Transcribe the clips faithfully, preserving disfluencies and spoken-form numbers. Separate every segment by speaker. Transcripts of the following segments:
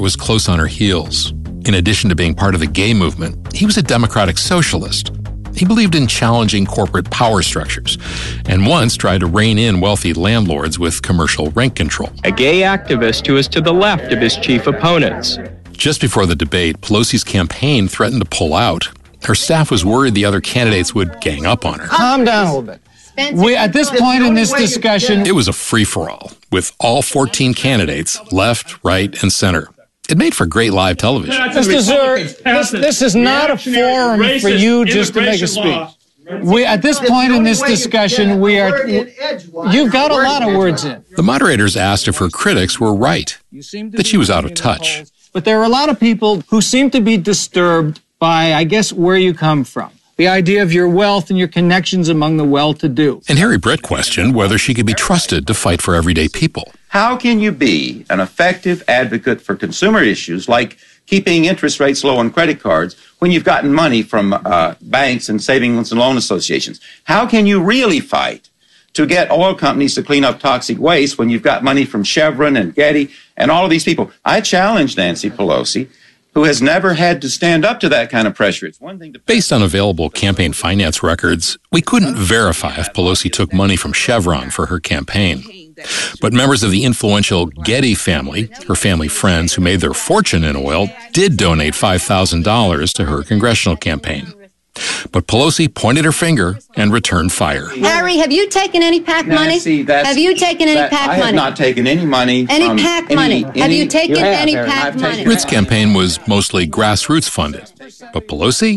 Speaker 1: was close on her heels. In addition to being part of the gay movement, he was a democratic socialist. He believed in challenging corporate power structures and once tried to rein in wealthy landlords with commercial rent control.
Speaker 2: A gay activist who is to the left of his chief opponents.
Speaker 1: Just before the debate, Pelosi's campaign threatened to pull out. Her staff was worried the other candidates would gang up on her.
Speaker 3: Calm down a little bit. We, at this point in this discussion...
Speaker 1: It was a free-for-all, with all fourteen candidates, left, right, and center. It made for great live television.
Speaker 3: Mister Zur, this, this is not a forum for you just to make a speech. We, at this point in this discussion, we are... You've got a lot of words in.
Speaker 1: The moderators asked if her critics were right, that she was out of touch.
Speaker 3: But there are a lot of people who seem to be disturbed by, I guess, where you come from. The idea of your wealth and your connections among the well-to-do.
Speaker 1: And Harry Britt questioned whether she could be trusted to fight for everyday people.
Speaker 4: How can you be an effective advocate for consumer issues like keeping interest rates low on credit cards when you've gotten money from uh, banks and savings and loan associations? How can you really fight to get oil companies to clean up toxic waste when you've got money from Chevron and Getty and all of these people? I challenge Nancy Pelosi, who has never had to stand up to that kind of pressure. It's one thing to...
Speaker 1: Based on available campaign finance records, we couldn't verify if Pelosi took money from Chevron for her campaign. But members of the influential Getty family, her family friends who made their fortune in oil, did donate five thousand dollars to her congressional campaign. But Pelosi pointed her finger and returned fire.
Speaker 5: Harry, have you taken any PAC
Speaker 4: Nancy,
Speaker 5: money? Have you taken any
Speaker 4: that,
Speaker 5: PAC
Speaker 4: I
Speaker 5: money?
Speaker 4: I have not taken any money.
Speaker 5: Any
Speaker 4: from
Speaker 5: PAC
Speaker 4: any,
Speaker 5: money?
Speaker 4: Any,
Speaker 5: have you taken
Speaker 4: you have,
Speaker 5: any
Speaker 4: Harry.
Speaker 5: PAC money?
Speaker 1: Britt's campaign was mostly grassroots funded. But Pelosi,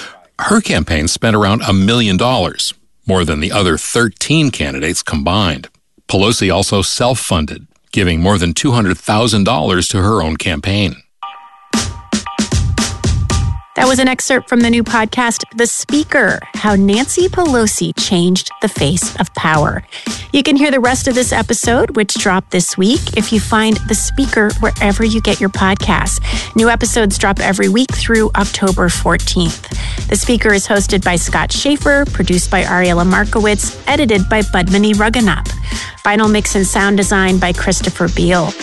Speaker 1: her campaign spent around a million dollars, more than the other thirteen candidates combined. Pelosi also self-funded, giving more than two hundred thousand dollars to her own campaign.
Speaker 6: That was an excerpt from the new podcast, The Speaker, How Nancy Pelosi Changed the Face of Power. You can hear the rest of this episode, which dropped this week, if you find The Speaker wherever you get your podcasts. New episodes drop every week through October fourteenth. The Speaker is hosted by Scott Schaefer, produced by Ariella Markowitz, edited by Budmani Raghunath. Final mix and sound design by Christopher Beal.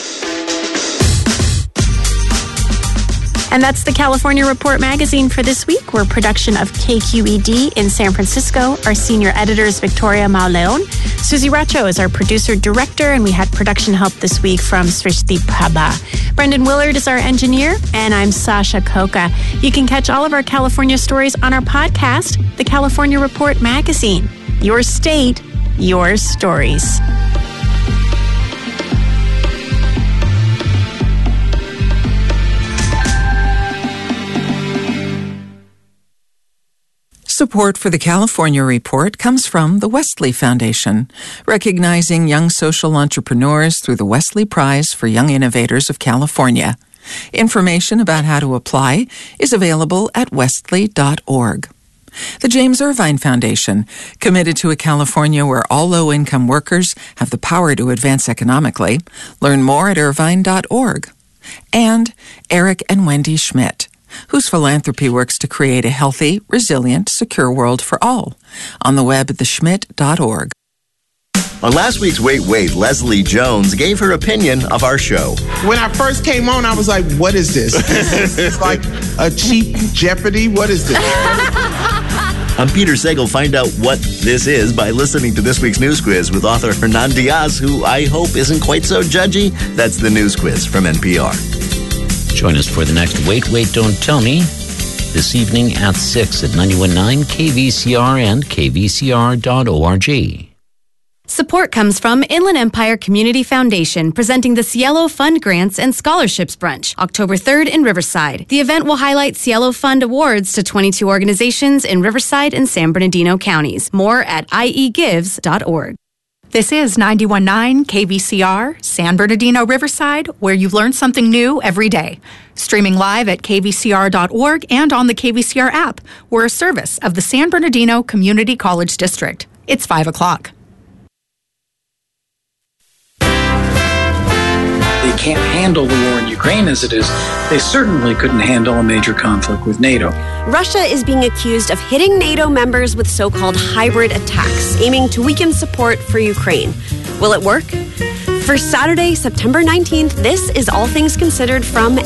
Speaker 6: And that's the California Report magazine for this week. We're a production of K Q E D in San Francisco. Our senior editor is Victoria Mauleon. Susie Racho is our producer-director, and we had production help this week from Srishti Prabha. Brendan Willard is our engineer, and I'm Sasha Koka. You can catch all of our California stories on our podcast, the California Report magazine. Your state, your stories.
Speaker 7: Support for the California Report comes from the Wesley Foundation, recognizing young social entrepreneurs through the Wesley Prize for Young Innovators of California. Information about how to apply is available at wesley dot org. The James Irvine Foundation, committed to a California where all low-income workers have the power to advance economically. Learn more at irvine dot org. And Eric and Wendy Schmidt, whose philanthropy works to create a healthy, resilient, secure world for all. On the web at the schmidt dot org.
Speaker 8: On last week's Wait, Wait, Leslie Jones gave her opinion of our show.
Speaker 9: When I first came on, I was like, what is this? It's like a cheap Jeopardy? What is this?
Speaker 8: I'm Peter Sagal. Find out what this is by listening to this week's News Quiz with author Hernan Diaz, who I hope isn't quite so judgy. That's the News Quiz from N P R.
Speaker 10: Join us for the next Wait, Wait, Don't Tell Me this evening at six at ninety-one point nine K V C R and K V C R dot org.
Speaker 11: Support comes from Inland Empire Community Foundation, presenting the Cielo Fund Grants and Scholarships Brunch, October third in Riverside. The event will highlight Cielo Fund awards to twenty-two organizations in Riverside and San Bernardino counties. More at I E gives dot org.
Speaker 12: This is ninety-one point nine K V C R, San Bernardino Riverside, where you learn something new every day. Streaming live at K V C R dot org and on the K V C R app. We're a service of the San Bernardino Community College District. It's five o'clock.
Speaker 13: They can't handle the war in Ukraine as it is. They certainly couldn't handle a major conflict with NATO.
Speaker 14: Russia is being accused of hitting NATO members with so-called hybrid attacks, aiming to weaken support for Ukraine. Will it work? For Saturday, September nineteenth, this is All Things Considered from